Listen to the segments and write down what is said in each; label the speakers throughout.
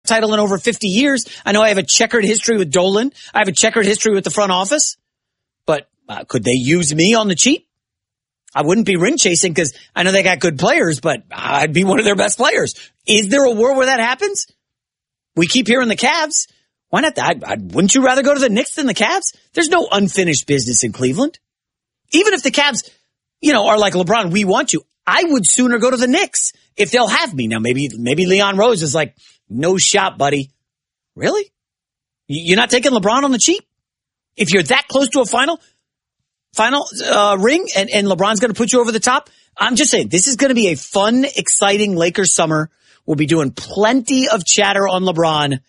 Speaker 1: title in over 50 years. I know I have a checkered history with Dolan. I have a checkered history with the front office. But could they use me on the cheap? I wouldn't be ring chasing because I know they got good players, but I'd be one of their best players. Is there a world where that happens? We keep hearing the Cavs. Why not that? Wouldn't you rather go to the Knicks than the Cavs? There's no unfinished business in Cleveland. Even if the Cavs, are like LeBron, we want you. I would sooner go to the Knicks if they'll have me. Now, maybe Leon Rose is like, no shot, buddy. Really? You're not taking LeBron on the cheap? If you're that close to a final ring and LeBron's going to put you over the top, I'm just saying, this is going to be a fun, exciting Lakers summer. We'll be doing plenty of chatter on LeBron.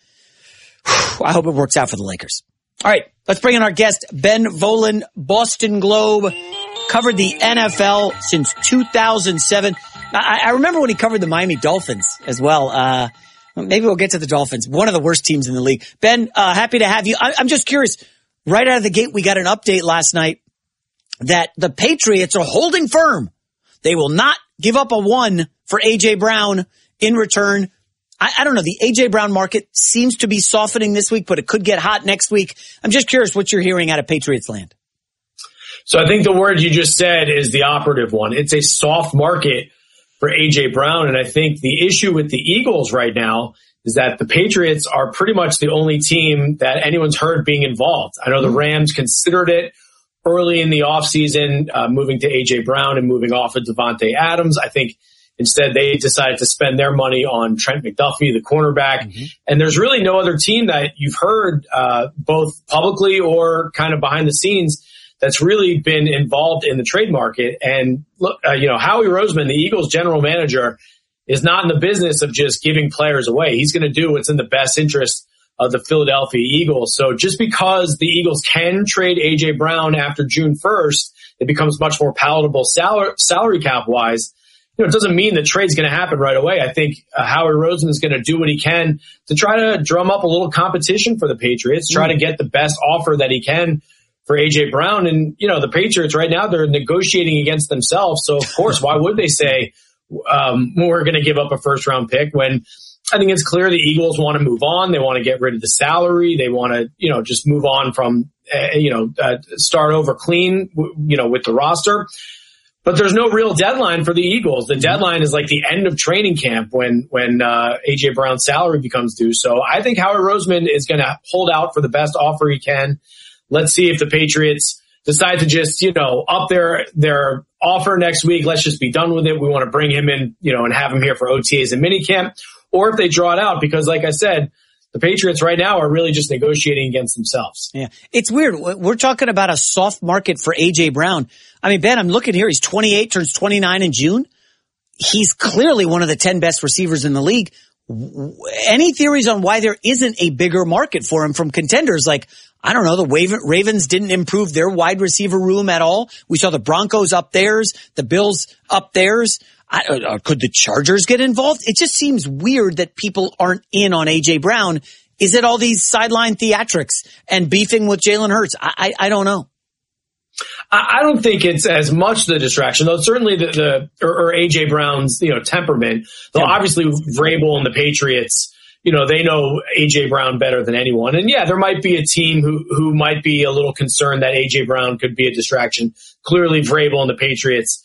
Speaker 1: I hope it works out for the Lakers. All right, let's bring in our guest, Ben Volin, Boston Globe, covered the NFL since 2007. I remember when he covered the Miami Dolphins as well. Maybe we'll get to the Dolphins, one of the worst teams in the league. Ben, happy to have you. I'm just curious, right out of the gate, we got an update last night that the Patriots are holding firm. They will not give up a 1 for A.J. Brown in return. I don't know. The A.J. Brown market seems to be softening this week, but it could get hot next week. I'm just curious what you're hearing out of Patriots land.
Speaker 2: So I think the word you just said is the operative one. It's a soft market for A.J. Brown. And I think the issue with the Eagles right now is that the Patriots are pretty much the only team that anyone's heard being involved. I know the Rams considered it early in the offseason, moving to A.J. Brown and moving off of Devontae Adams. I think instead they decided to spend their money on Trent McDuffie, the cornerback. Mm-hmm. And there's really no other team that you've heard both publicly or kind of behind the scenes that's really been involved in the trade market. And look, Howie Roseman, the Eagles general manager, is not in the business of just giving players away. He's going to do what's in the best interest of the Philadelphia Eagles. So just because the Eagles can trade A.J. Brown after June 1st, it becomes much more palatable salary cap wise. It doesn't mean the trade's going to happen right away. I think Howie Roseman is going to do what he can to try to drum up a little competition for the Patriots, try to get the best offer that he can for A.J. Brown. And, the Patriots right now, they're negotiating against themselves. So, of course, why would they say we're going to give up a first-round pick when I think it's clear the Eagles want to move on. They want to get rid of the salary. They want to, just move on from, start over clean, with the roster. But there's no real deadline for the Eagles. The deadline is like the end of training camp when A.J. Brown's salary becomes due. So I think Howie Roseman is going to hold out for the best offer he can. Let's see if the Patriots decide to just, up their offer next week. Let's just be done with it. We want to bring him in, and have him here for OTAs and minicamp. Or if they draw it out, because like I said, the Patriots right now are really just negotiating against themselves.
Speaker 1: Yeah. It's weird. We're talking about a soft market for A.J. Brown. I mean, Ben, I'm looking here. He's 28, turns 29 in June. He's clearly one of the 10 best receivers in the league. Any theories on why there isn't a bigger market for him from contenders? Like, I don't know, the Ravens didn't improve their wide receiver room at all. We saw the Broncos up theirs, the Bills up theirs. Could the Chargers get involved? It just seems weird that people aren't in on A.J. Brown. Is it all these sideline theatrics and beefing with Jalen Hurts? I don't know.
Speaker 2: I don't think it's as much the distraction, though. Certainly or A.J. Brown's, temperament. Though obviously Vrabel and the Patriots, they know A.J. Brown better than anyone. And yeah, there might be a team who might be a little concerned that A.J. Brown could be a distraction. Clearly Vrabel and the Patriots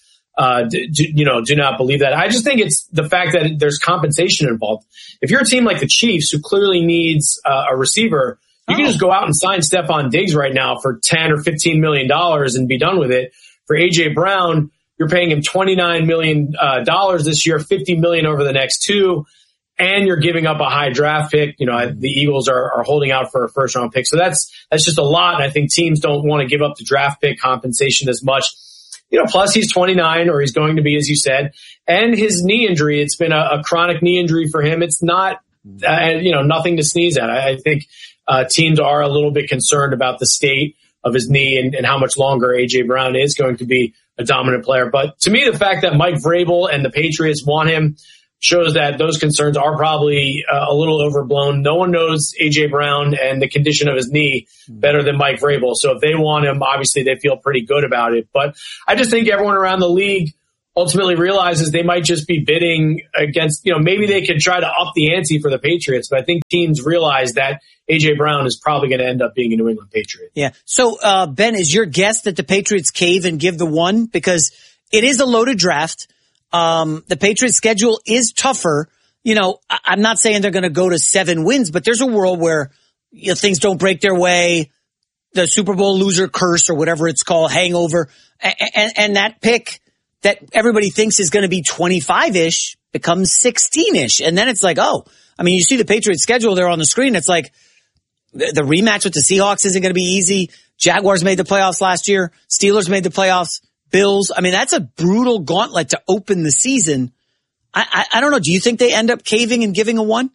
Speaker 2: do not believe that. I just think it's the fact that there's compensation involved. If you're a team like the Chiefs who clearly needs a receiver, you can just go out and sign Stephon Diggs right now for $10 or $15 million and be done with it. For A.J. Brown, you're paying him $29 million this year, $50 million over the next 2, and you're giving up a high draft pick. The Eagles are holding out for a first round pick. So that's just a lot. And I think teams don't want to give up the draft pick compensation as much. Plus he's 29, or he's going to be, as you said, and his knee injury, it's been a chronic knee injury for him. It's not, nothing to sneeze at. I think teams are a little bit concerned about the state of his knee and how much longer A.J. Brown is going to be a dominant player. But to me, the fact that Mike Vrabel and the Patriots want him shows that those concerns are probably a little overblown. No one knows A.J. Brown and the condition of his knee better than Mike Vrabel. So if they want him, obviously they feel pretty good about it. But I just think everyone around the league ultimately realizes they might just be bidding against, maybe they could try to up the ante for the Patriots, but I think teams realize that A.J. Brown is probably going to end up being a New England Patriot.
Speaker 1: Yeah. So, Ben, is your guess that the Patriots cave and give the one? Because it is a loaded draft. The Patriots schedule is tougher. I'm not saying they're going to go to 7 wins, but there's a world where things don't break their way. The Super Bowl loser curse or whatever it's called, hangover. And that pick that everybody thinks is going to be 25-ish becomes 16-ish. And then it's like, you see the Patriots schedule there on the screen. It's like the rematch with the Seahawks isn't going to be easy. Jaguars made the playoffs last year. Steelers made the playoffs. Bills. That's a brutal gauntlet to open the season. I don't know. Do you think they end up caving and giving a 1?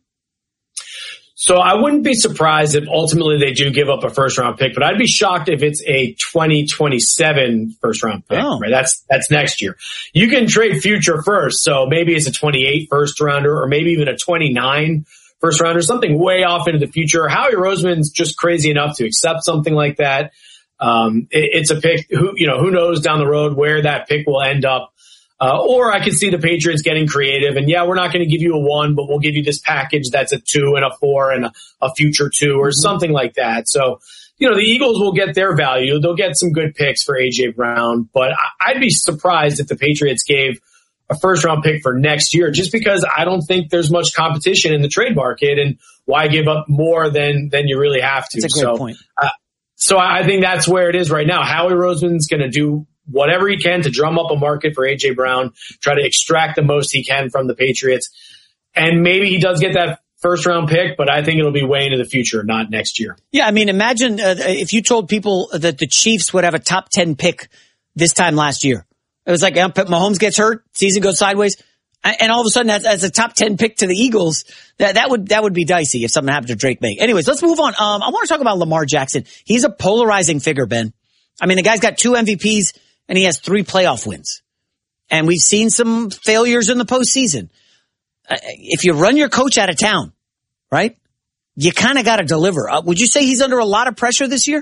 Speaker 2: So I wouldn't be surprised if ultimately they do give up a first-round pick, but I'd be shocked if it's a 2027 first-round pick.
Speaker 1: Oh.
Speaker 2: Right? That's next year. You can trade future first, so maybe it's a 28 first-rounder or maybe even a 29 first-rounder, something way off into the future. Howie Roseman's just crazy enough to accept something like that. It's a pick. Who knows down the road where that pick will end up. Or I could see the Patriots getting creative and we're not going to give you a 1, but we'll give you this package that's a 2 and a 4 and a future 2 or something like that. So, the Eagles will get their value. They'll get some good picks for A.J. Brown, but I'd be surprised if the Patriots gave a first round pick for next year just because I don't think there's much competition in the trade market and why give up more than you really have to.
Speaker 1: That's a great point.
Speaker 2: So I think that's where it is right now. Howie Roseman's going to do whatever he can to drum up a market for A.J. Brown, try to extract the most he can from the Patriots. And maybe he does get that first round pick, but I think it'll be way into the future, not next year.
Speaker 1: Yeah, imagine if you told people that the Chiefs would have a top 10 pick this time last year. It was like Mahomes gets hurt, season goes sideways, and all of a sudden as a top 10 pick to the Eagles, that would be dicey if something happened to Drake May. Anyways, let's move on. I want to talk about Lamar Jackson. He's a polarizing figure, Ben. The guy's got 2 MVPs. And he has 3 playoff wins. And we've seen some failures in the postseason. If you run your coach out of town, right, you kind of got to deliver. Would you say he's under a lot of pressure this year?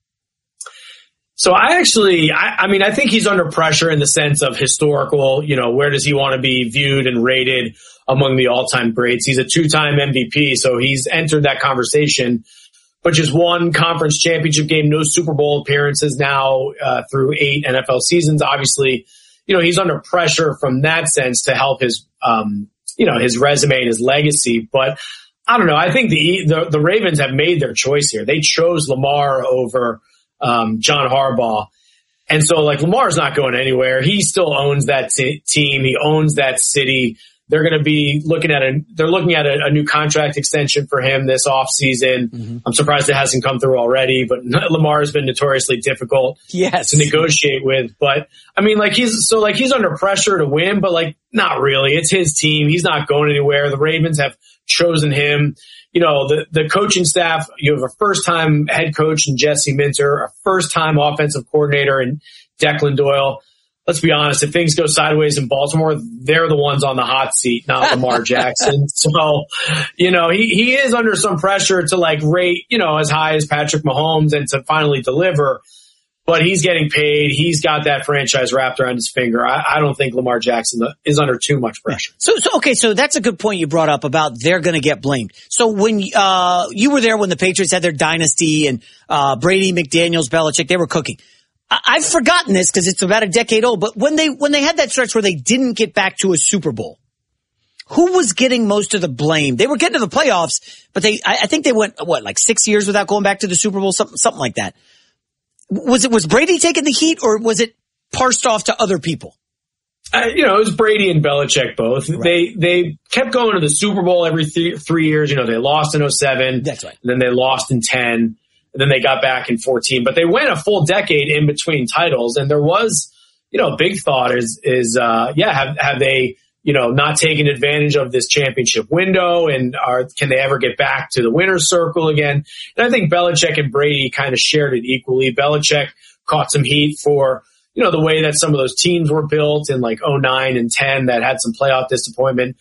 Speaker 2: So I think he's under pressure in the sense of historical, where does he want to be viewed and rated among the all-time greats? He's a 2-time MVP, so he's entered that conversation. But just 1 conference championship game, no Super Bowl appearances now through 8 NFL seasons. Obviously, he's under pressure from that sense to help his, his resume and his legacy. But I don't know. I think the Ravens have made their choice here. They chose Lamar over John Harbaugh. And so, Lamar's not going anywhere. He still owns that team. He owns that city. They're going to be looking at a new contract extension for him this offseason. Mm-hmm. I'm surprised it hasn't come through already, but Lamar has been notoriously difficult to negotiate with. But he's under pressure to win, but not really. It's his team. He's not going anywhere. The Ravens have chosen him. The coaching staff, you have a first-time head coach in Jesse Minter, a first-time offensive coordinator in Declan Doyle. Let's be honest, if things go sideways in Baltimore, they're the ones on the hot seat, not Lamar Jackson. So, he is under some pressure to rate, as high as Patrick Mahomes and to finally deliver. But he's getting paid. He's got that franchise wrapped around his finger. I don't think Lamar Jackson is under too much pressure.
Speaker 1: So that's a good point you brought up about they're going to get blamed. So when you were there when the Patriots had their dynasty and Brady, McDaniels, Belichick, they were cooking. I've forgotten this because it's about a decade old, but when they had that stretch where they didn't get back to a Super Bowl, who was getting most of the blame? They were getting to the playoffs, but I think they went, 6 years without going back to the Super Bowl, something like that. Was Brady taking the heat or was it parsed off to other people?
Speaker 2: It was Brady and Belichick both. Right. They kept going to the Super Bowl every 3 years. They lost in 2007. That's right. And then they lost in 2010. And then they got back in 2014, but they went a full decade in between titles. And there was, a big thought have they, not taken advantage of this championship window and can they ever get back to the winner's circle again? And I think Belichick and Brady kind of shared it equally. Belichick caught some heat for, the way that some of those teams were built in 2009 and 2010 that had some playoff disappointment.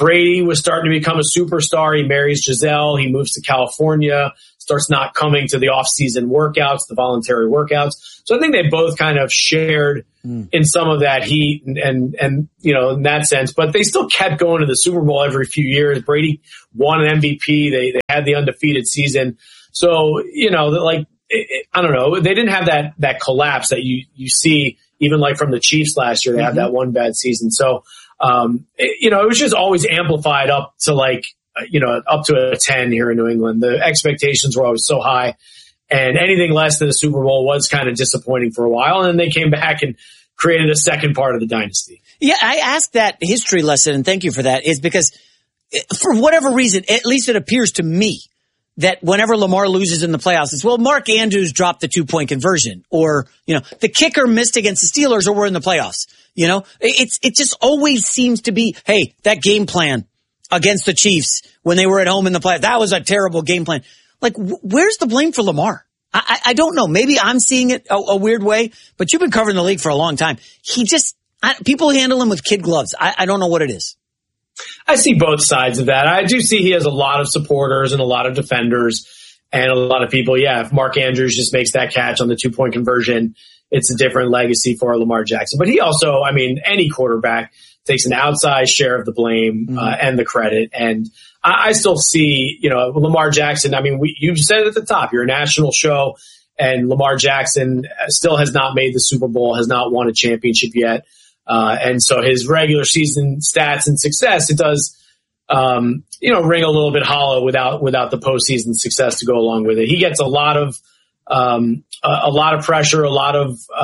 Speaker 2: Brady was starting to become a superstar. He marries Giselle. He moves to California, starts not coming to the off-season workouts, the voluntary workouts. So I think they both kind of shared in some of that heat and in that sense, but they still kept going to the Super Bowl every few years. Brady won an MVP. They had the undefeated season. So, I don't know. They didn't have that collapse that you see even like from the Chiefs last year. They had that one bad season. So, it was just always amplified up to up to a 10 here in New England. The expectations were always so high, and anything less than a Super Bowl was kind of disappointing for a while. And then they came back and created a second part of the dynasty.
Speaker 1: Yeah, I asked that history lesson, and thank you for that, is because for whatever reason, at least it appears to me, that whenever Lamar loses in the playoffs, it's, well, Mark Andrews dropped the 2-point conversion, or, the kicker missed against the Steelers, or we're in the playoffs. It just always seems to be, hey, that game plan against the Chiefs when they were at home in the playoffs, that was a terrible game plan. Like, where's the blame for Lamar? I don't know. Maybe I'm seeing it a weird way, but you've been covering the league for a long time. People handle him with kid gloves. I don't know what it is.
Speaker 2: I see both sides of that. I do see he has a lot of supporters and a lot of defenders and a lot of people. Yeah, if Mark Andrews just makes that catch on the 2-point conversion, it's a different legacy for Lamar Jackson. But he also, any quarterback takes an outsized share of the blame and the credit. And I still see, Lamar Jackson. You said it at the top. You're a national show, and Lamar Jackson still has not made the Super Bowl, has not won a championship yet. And so his regular season stats and success, it does, ring a little bit hollow without the postseason success to go along with it. He gets a lot of pressure, a lot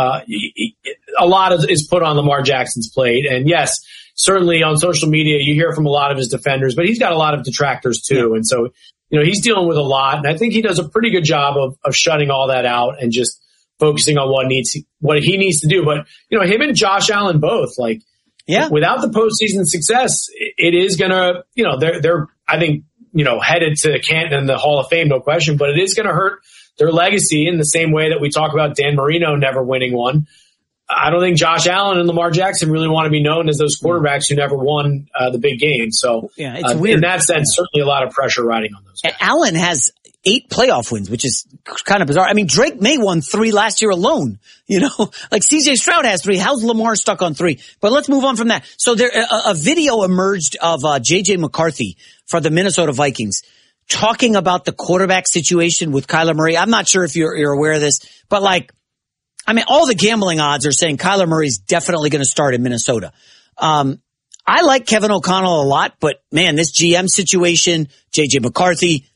Speaker 2: is put on Lamar Jackson's plate. And yes, certainly on social media, you hear from a lot of his defenders, but he's got a lot of detractors too. And so, he's dealing with a lot, and I think he does a pretty good job of shutting all that out and just focusing on what he needs to do. But, him and Josh Allen both, without the postseason success, it is gonna, they're, I think, headed to Canton and the Hall of Fame, no question, but it is gonna hurt their legacy in the same way that we talk about Dan Marino never winning one. I don't think Josh Allen and Lamar Jackson really want to be known as those quarterbacks who never won the big game. So
Speaker 1: it's weird.
Speaker 2: In that sense, certainly a lot of pressure riding on those guys.
Speaker 1: Allen has 8 playoff wins, which is kind of bizarre. Drake May won 3 last year alone. Like CJ Stroud has 3. How's Lamar stuck on 3? But let's move on from that. So a video emerged of JJ McCarthy for the Minnesota Vikings talking about the quarterback situation with Kyler Murray. I'm not sure if you're aware of this, but all the gambling odds are saying Kyler Murray's definitely going to start in Minnesota. I like Kevin O'Connell a lot, but man, this GM situation, JJ McCarthy,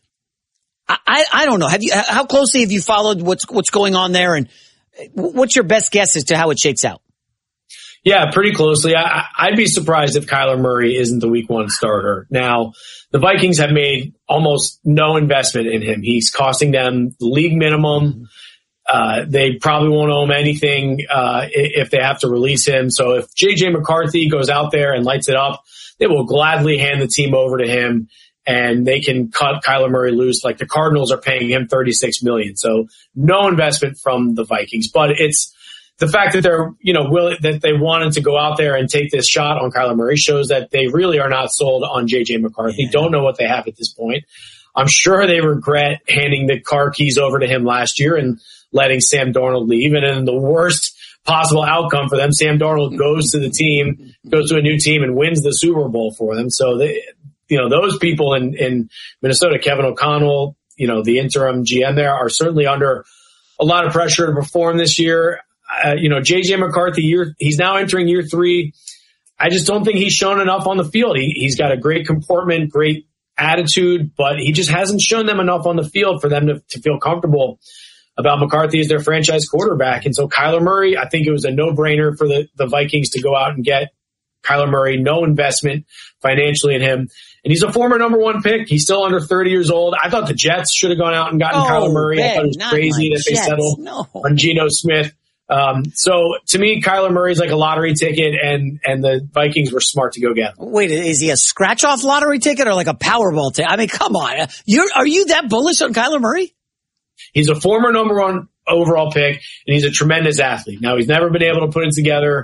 Speaker 1: I don't know. How closely have you followed what's going on there, and what's your best guess as to how it shakes out?
Speaker 2: Yeah, pretty closely. I'd be surprised if Kyler Murray isn't the week 1 starter. Now, the Vikings have made almost no investment in him. He's costing them the league minimum. They probably won't owe him anything if they have to release him. So if JJ McCarthy goes out there and lights it up, they will gladly hand the team over to him, and they can cut Kyler Murray loose. Like the Cardinals are paying him $36 million. So no investment from the Vikings, but it's the fact that they're, willing, that they wanted to go out there and take this shot on Kyler Murray shows that they really are not sold on JJ McCarthy. Don't know what they have at this point. I'm sure they regret handing the car keys over to him last year and letting Sam Darnold leave. And in the worst possible outcome for them, Sam Darnold goes to a new team and wins the Super Bowl for them. So those people in Minnesota, Kevin O'Connell, the interim GM there, are certainly under a lot of pressure to perform this year. JJ McCarthy, he's now entering year 3. I just don't think he's shown enough on the field. He's got a great comportment, great attitude, but he just hasn't shown them enough on the field for them to feel comfortable about McCarthy as their franchise quarterback. And so Kyler Murray, I think it was a no-brainer for the Vikings to go out and get Kyler Murray, no investment financially in him. And he's a former number 1 pick. He's still under 30 years old. I thought the Jets should have gone out and gotten Kyler Murray. I thought it was crazy that they settled on Geno Smith. So to me, Kyler Murray's like a lottery ticket, and the Vikings were smart to go get him.
Speaker 1: Wait, is he a scratch-off lottery ticket or like a Powerball ticket? Come on. Are you that bullish on Kyler Murray?
Speaker 2: He's a former number 1 overall pick, and he's a tremendous athlete. Now, he's never been able to put it together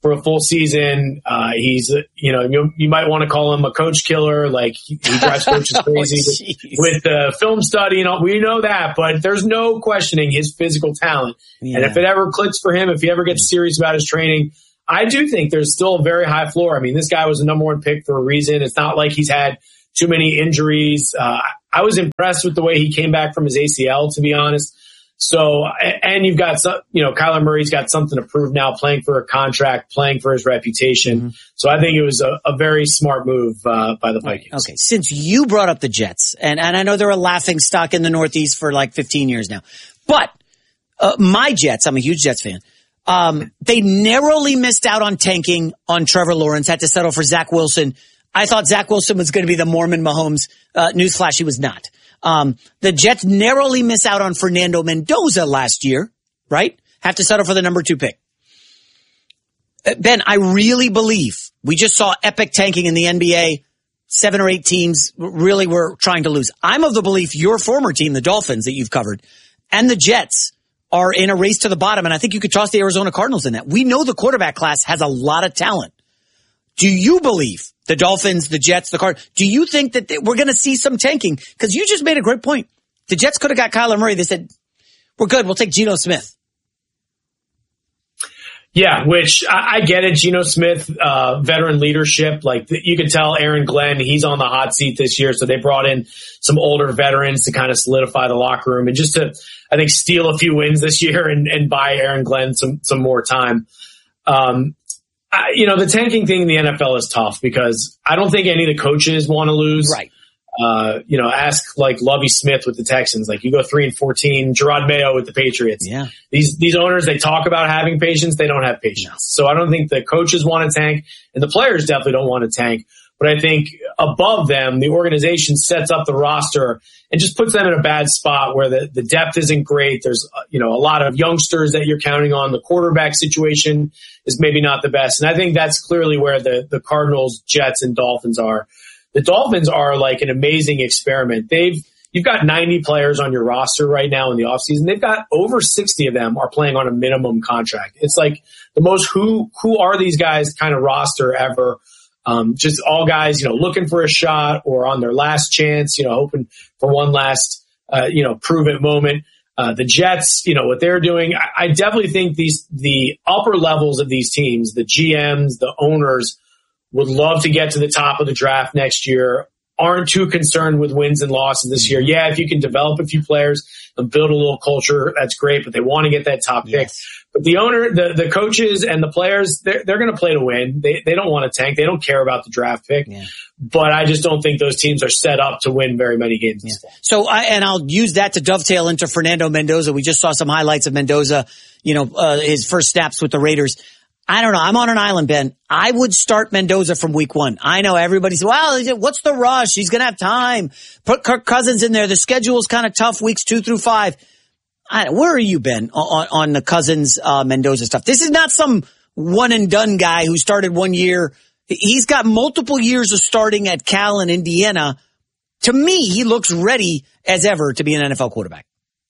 Speaker 2: for a full season. He's, you might want to call him a coach killer. Like he drives coaches crazy with the film study and all. We know that, but there's no questioning his physical talent. Yeah. And if it ever clicks for him, if he ever gets serious about his training, I do think there's still a very high floor. I mean, this guy was the number one pick for a reason. It's not like he's had too many injuries. I was impressed with the way he came back from his ACL, to be honest. So, and you've got some, Kyler Murray's got something to prove now, playing for a contract, playing for his reputation. Mm-hmm. So I think it was a very smart move by the Vikings. Okay.
Speaker 1: Since you brought up the Jets, and I know they're a laughing stock in the Northeast for like 15 years now, but my Jets, I'm a huge Jets fan. They narrowly missed out on tanking on Trevor Lawrence, had to settle for Zach Wilson. I thought Zach Wilson was going to be the Mormon Mahomes. Newsflash, he was not. The Jets narrowly miss out on Fernando Mendoza last year, right? Have to settle for the number 2 pick. Ben, I really believe we just saw epic tanking in the NBA. 7 or 8 teams really were trying to lose. I'm of the belief your former team, the Dolphins that you've covered, and the Jets are in a race to the bottom. And I think you could toss the Arizona Cardinals in that. We know the quarterback class has a lot of talent. Do you believe the Dolphins, the Jets, the Cardinals, do you think that we're going to see some tanking? Because you just made a great point. The Jets could have got Kyler Murray. They said, we're good. We'll take Geno Smith.
Speaker 2: Yeah, which I get it. Geno Smith, veteran leadership. Like you can tell Aaron Glenn, he's on the hot seat this year. So they brought in some older veterans to kind of solidify the locker room and just to, I think, steal a few wins this year and buy Aaron Glenn some more time. The tanking thing in the NFL is tough because I don't think any of the coaches want to lose.
Speaker 1: Right.
Speaker 2: Ask like Lovie Smith with the Texans. Like you go 3-14, Gerard Mayo with the Patriots.
Speaker 1: Yeah.
Speaker 2: These owners, they talk about having patience. They don't have patience. No. So I don't think the coaches want to tank and the players definitely don't want to tank. But I think above them, the organization sets up the roster and just puts them in a bad spot where the depth isn't great. There's, a lot of youngsters that you're counting on. The quarterback situation is maybe not the best. And I think that's clearly where the Cardinals, Jets, and Dolphins are. The Dolphins are like an amazing experiment. You've got 90 players on your roster right now in the offseason. They've got over 60 of them are playing on a minimum contract. It's like the most who are these guys kind of roster ever. Just all guys, looking for a shot or on their last chance, hoping for one last, prove it moment. The Jets, what they're doing, I definitely think the upper levels of these teams, the GMs, the owners would love to get to the top of the draft next year, aren't too concerned with wins and losses this year. Yeah, if you can develop a few players and build a little culture, that's great, but they want to get that top pick. Yes. But the owner, the coaches and the players, they're going to play to win. They don't want to tank. They don't care about the draft pick. Yeah. But I just don't think those teams are set up to win very many games. Yeah.
Speaker 1: So I'll use that to dovetail into Fernando Mendoza. We just saw some highlights of Mendoza, his first snaps with the Raiders. I don't know. I'm on an island, Ben. I would start Mendoza from week 1. I know everybody's, what's the rush? He's going to have time. Put Kirk Cousins in there. The schedule's kind of tough, weeks 2 through 5. Where are you, Ben, on the Cousins, Mendoza stuff? This is not some one and done guy who started 1 year. He's got multiple years of starting at Cal and Indiana. To me, he looks ready as ever to be an NFL quarterback.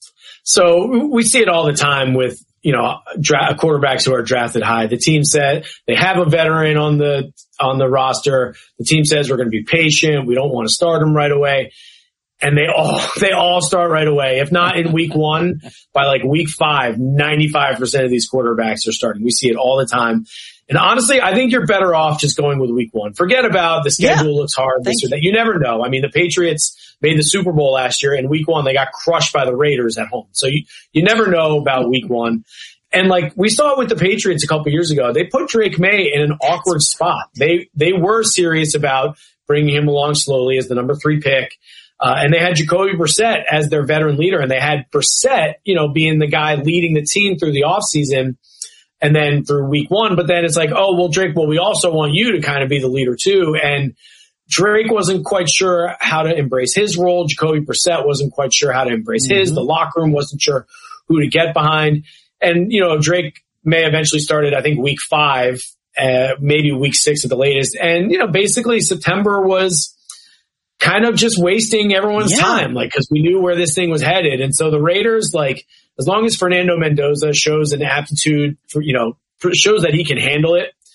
Speaker 2: So we see it all the time with, quarterbacks who are drafted high. The team said they have a veteran on the roster. The team says we're going to be patient. We don't want to start him right away. And they all start right away. If not in week 1, by like week 5, 95% of these quarterbacks are starting. We see it all the time. And honestly, I think you're better off just going with week 1. Forget about the schedule looks hard, this or that. You never know. I mean, the Patriots made the Super Bowl last year, and week 1, they got crushed by the Raiders at home. So you never know about week 1. And like we saw it with the Patriots a couple years ago, they put Drake May in an awkward spot. They were serious about bringing him along slowly as the number 3 pick. And they had Jacoby Brissett as their veteran leader, and they had Brissett, being the guy leading the team through the offseason and then through week 1. But then it's like, Drake, we also want you to kind of be the leader too. And Drake wasn't quite sure how to embrace his role. Jacoby Brissett wasn't quite sure how to embrace his. The locker room wasn't sure who to get behind. And, Drake May eventually started, I think, week 5, maybe week 6 at the latest. And, basically September was kind of just wasting everyone's time, because we knew where this thing was headed. And so the Raiders, as long as Fernando Mendoza shows an aptitude for, shows that he can handle it,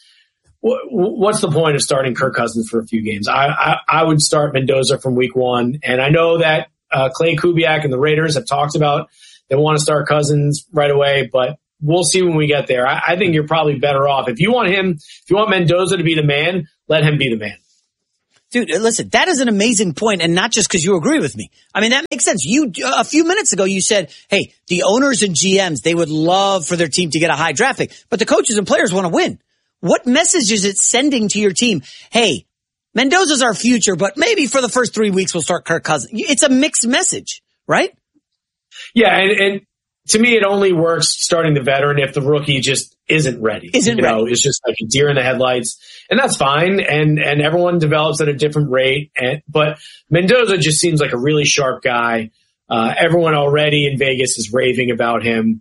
Speaker 2: what's the point of starting Kirk Cousins for a few games? I would start Mendoza from week 1. And I know that Clay Kubiak and the Raiders have talked about they want to start Cousins right away, but we'll see when we get there. I think you're probably better off. If you want Mendoza to be the man, let him be the man.
Speaker 1: Dude, listen, that is an amazing point, and not just because you agree with me. I mean, that makes sense. A few minutes ago, you said, hey, the owners and GMs, they would love for their team to get a high draft pick, but the coaches and players want to win. What message is it sending to your team? Hey, Mendoza's our future, but maybe for the first 3 weeks, we'll start Kirk Cousins. It's a mixed message, right?
Speaker 2: Yeah, and to me, it only works starting the veteran if the rookie just isn't ready. It's just like a deer in the headlights, and that's fine. And everyone develops at a different rate. But Mendoza just seems like a really sharp guy. Everyone already in Vegas is raving about him.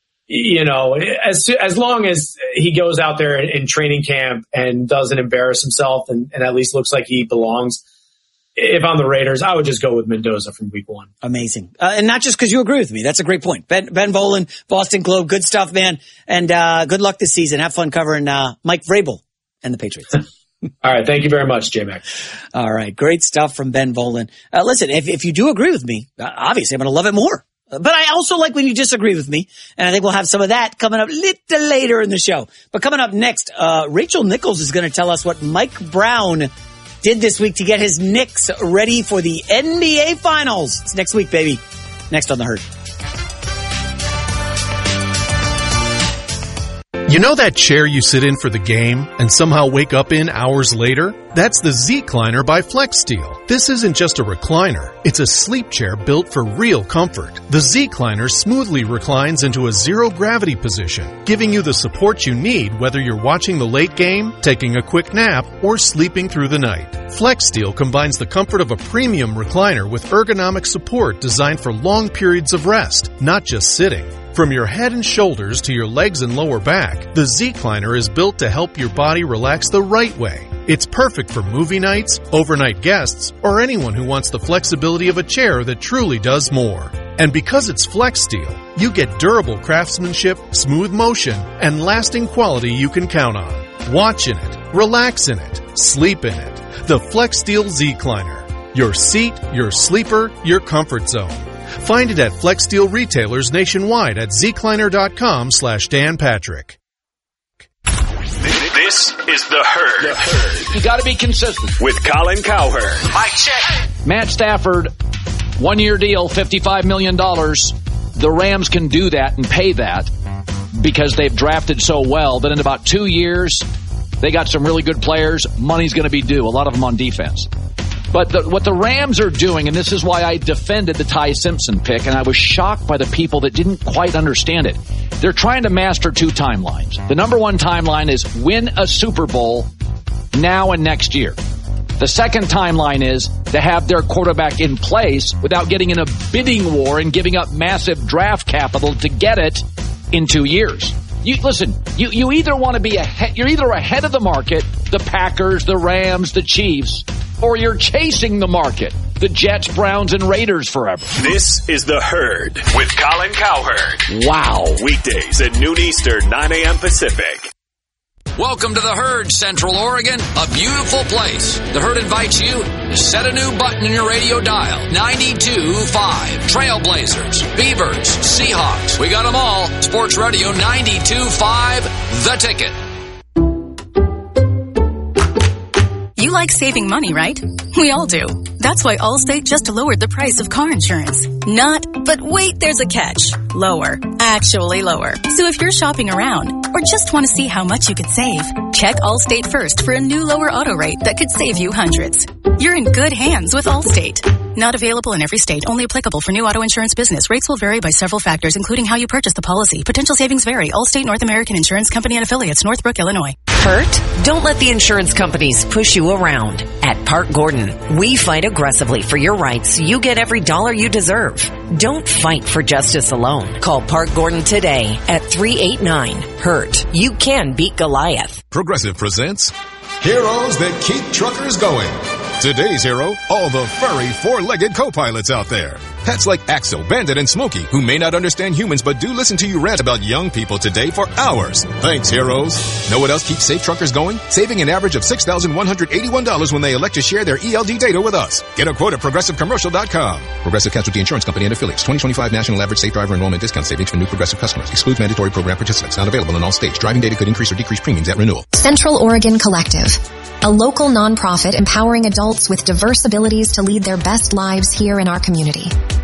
Speaker 2: As long as he goes out there in training camp and doesn't embarrass himself and at least looks like he belongs. If I'm the Raiders, I would just go with Mendoza from week 1.
Speaker 1: Amazing. And not just because you agree with me. That's a great point. Ben Volin, Boston Globe, good stuff, man. And good luck this season. Have fun covering Mike Vrabel and the Patriots.
Speaker 2: All right. Thank you very much, J-Mac.
Speaker 1: All right. Great stuff from Ben Volin. Listen, if you do agree with me, obviously I'm going to love it more. But I also like when you disagree with me. And I think we'll have some of that coming up a little later in the show. But coming up next, Rachel Nichols is going to tell us what Mike Brown did this week to get his Knicks ready for the NBA Finals. It's next week, baby. Next on The Herd.
Speaker 3: You know that chair you sit in for the game and somehow wake up in hours later? That's the Z-Cliner by FlexSteel. This isn't just a recliner. It's a sleep chair built for real comfort. The Z-Cliner smoothly reclines into a zero-gravity position, giving you the support you need whether you're watching the late game, taking a quick nap, or sleeping through the night. FlexSteel combines the comfort of a premium recliner with ergonomic support designed for long periods of rest, not just sitting. From your head and shoulders to your legs and lower back, the Z-Cliner is built to help your body relax the right way. It's perfect for movie nights, overnight guests, or anyone who wants the flexibility of a chair that truly does more. And because it's FlexSteel, you get durable craftsmanship, smooth motion, and lasting quality you can count on. Watch in it, relax in it, sleep in it. The FlexSteel Z-Cliner. Your seat, your sleeper, your comfort zone. Find it at FlexSteel retailers nationwide at zcliner.com/Dan Patrick.
Speaker 4: This is The Herd.
Speaker 5: You got to be consistent.
Speaker 4: With Colin Cowherd.
Speaker 5: Mic check. Matt Stafford, 1-year deal, $55 million. The Rams can do that and pay that because they've drafted so well that in about 2 years, they got some really good players. Money's going to be due, a lot of them on defense. But what the Rams are doing, and this is why I defended the Ty Simpson pick, and I was shocked by the people that didn't quite understand it. They're trying to master 2 timelines. The number 1 timeline is win a Super Bowl now and next year. The second timeline is to have their quarterback in place without getting in a bidding war and giving up massive draft capital to get it in 2 years. You either want to be you're either ahead of the market, the Packers, the Rams, the Chiefs, or you're chasing the market, the Jets, Browns, and Raiders forever.
Speaker 4: This is The Herd with Colin Cowherd.
Speaker 5: Wow.
Speaker 4: Weekdays at noon Eastern, 9 a.m. Pacific.
Speaker 6: Welcome to The Herd, Central Oregon, a beautiful place. The Herd invites you to set a new button in your radio dial. 92.5. Trailblazers, Beavers, Seahawks. We got them all. Sports Radio 92.5, The Ticket.
Speaker 7: You like saving money, right? We all do. That's why Allstate just lowered the price of car insurance. But wait, there's a catch. Lower. Actually lower. So if you're shopping around or just want to see how much you could save, check Allstate first for a new lower auto rate that could save you hundreds. You're in good hands with Allstate. Not available in every state. Only applicable for new auto insurance business. Rates will vary by several factors, including how you purchase the policy. Potential savings vary. Allstate North American Insurance Company and affiliates, Northbrook, Illinois.
Speaker 8: Hurt? Don't let the insurance companies push you around. At Park Gordon, we fight aggressively for your rights so you get every dollar you deserve. Don't fight for justice alone. Call Park Gordon today at 389-HURT. You can beat Goliath.
Speaker 9: Progressive presents Heroes That Keep Truckers Going. Today's hero, all the furry four-legged co-pilots out there. Pets like Axel, Bandit, and Smokey, who may not understand humans but do listen to you rant about young people today for hours. Thanks, heroes. Know what else keeps Safe Truckers going? Saving an average of $6,181 when they elect to share their ELD data with us. Get a quote at ProgressiveCommercial.com. Progressive Casualty Insurance Company and affiliates. 2025 national average safe driver enrollment discount savings for new Progressive customers. Excludes mandatory program participants. Not available in all states. Driving data could increase or decrease premiums at renewal.
Speaker 10: Central Oregon Collective, a local nonprofit empowering adults with diverse abilities to lead their best lives here in our community.